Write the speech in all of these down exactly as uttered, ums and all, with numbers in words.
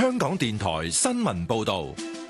香港電台新聞報道。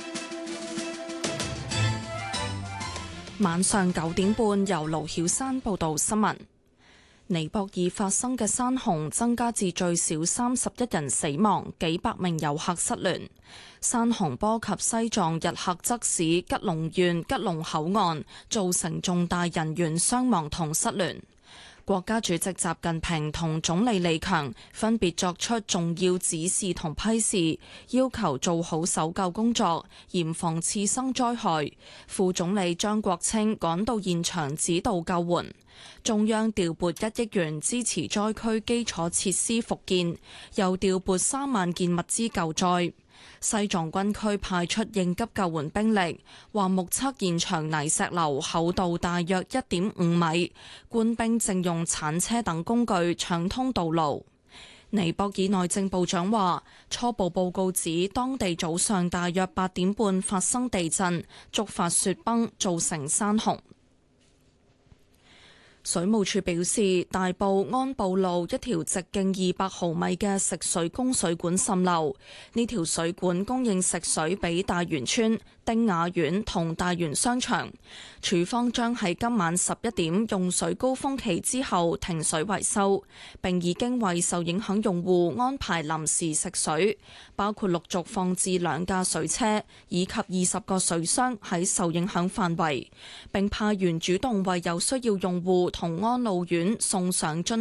晚上九點半，由盧曉山報道新聞。尼泊爾發生嘅山洪增加至最少三十一人死亡，幾百名遊客失聯。山洪波及西藏日喀則市吉隆縣吉隆口岸，造成重大人員傷亡同失聯。國家主席習近平同總理李強分別作出重要指示同批示，要求做好搜救工作，嚴防次生災害。副總理張國清趕到現場指導救援。中央調撥一億元支持災區基礎設施復建，又調撥三萬件物資救災。西藏軍區派出應急救援兵力，話目測現場泥石流厚度大約一點五米，官兵正用鏟車等工具搶通道路。尼泊爾內政部長話，初步報告指當地早上大約八點半發生地震，觸發雪崩，造成山洪。水務署表示，大埔安步路一條直徑二百毫米嘅食水供水管滲漏，呢條水管供應食水俾大元村、丁雅苑同大元商場。署方將喺今晚十一點用水高峰期之後停水維修，並已經為受影響用戶安排臨時食水，包括陸續放置兩架水車以及二十個水箱喺受影響範圍，並派員主動為有需要用戶同安老院送上樽